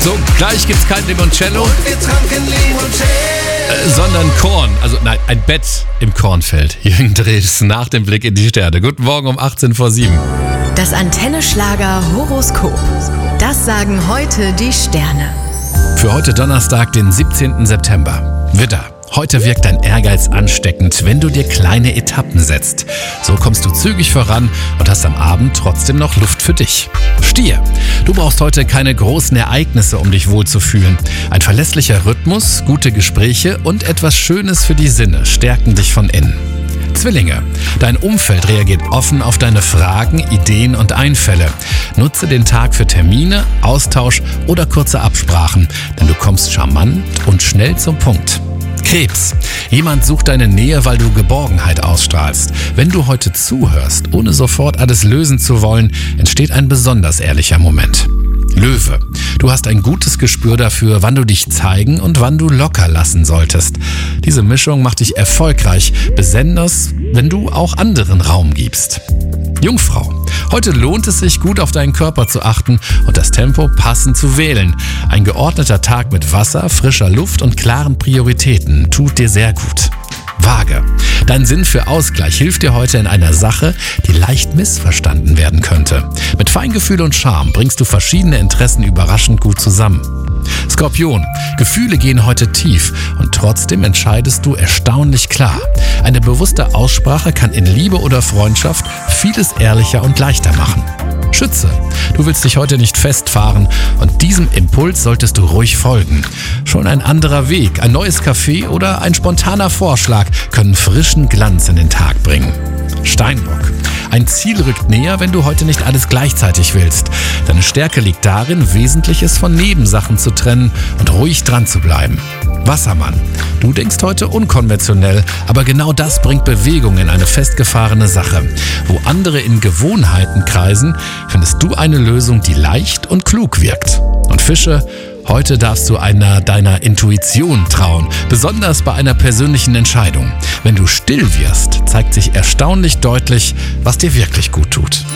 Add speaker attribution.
Speaker 1: So, gleich gibt's kein Limoncello,
Speaker 2: Und wir tranken Limoncello.
Speaker 1: sondern Korn. Also nein, ein Bett im Kornfeld. Jürgen Drews nach dem Blick in die Sterne. Guten Morgen um 7:18.
Speaker 3: Das Antenne-Schlager Horoskop. Das sagen heute die Sterne.
Speaker 1: Für heute Donnerstag, den 17. September. Widder. Heute wirkt dein Ehrgeiz ansteckend, wenn du dir kleine Etappen setzt. So kommst du zügig voran und hast am Abend trotzdem noch Luft für dich. Stier. Du brauchst heute keine großen Ereignisse, um dich wohlzufühlen. Ein verlässlicher Rhythmus, gute Gespräche und etwas Schönes für die Sinne stärken dich von innen. Zwillinge. Dein Umfeld reagiert offen auf deine Fragen, Ideen und Einfälle. Nutze den Tag für Termine, Austausch oder kurze Absprachen, denn du kommst charmant und schnell zum Punkt. Krebs. Jemand sucht deine Nähe, weil du Geborgenheit ausstrahlst. Wenn du heute zuhörst, ohne sofort alles lösen zu wollen, entsteht ein besonders ehrlicher Moment. Löwe. Du hast ein gutes Gespür dafür, wann du dich zeigen und wann du locker lassen solltest. Diese Mischung macht dich erfolgreich, besonders wenn du auch anderen Raum gibst. Jungfrau. Heute lohnt es sich, gut auf deinen Körper zu achten und das Tempo passend zu wählen. Ein geordneter Tag mit Wasser, frischer Luft und klaren Prioritäten tut dir sehr gut. Waage. Dein Sinn für Ausgleich hilft dir heute in einer Sache, die leicht missverstanden werden könnte. Mit Feingefühl und Charme bringst du verschiedene Interessen überraschend gut zusammen. Skorpion. Gefühle gehen heute tief und trotzdem entscheidest du erstaunlich klar. Eine bewusste Aussprache kann in Liebe oder Freundschaft vieles ehrlicher und leichter machen. Schütze. Du willst dich heute nicht festfahren und diesem Impuls solltest du ruhig folgen. Schon ein anderer Weg, ein neues Café oder ein spontaner Vorschlag können frischen Glanz in den Tag bringen. Steinbock. Ein Ziel rückt näher, wenn du heute nicht alles gleichzeitig willst. Deine Stärke liegt darin, Wesentliches von Nebensachen zu trennen und ruhig dran zu bleiben. Wassermann. Du denkst heute unkonventionell, aber genau das bringt Bewegung in eine festgefahrene Sache. Wo andere in Gewohnheiten kreisen, findest du eine Lösung, die leicht und klug wirkt. Und Fische. Heute darfst du einer deiner Intuition trauen, besonders bei einer persönlichen Entscheidung. Wenn du still wirst, zeigt sich erstaunlich deutlich, was dir wirklich gut tut.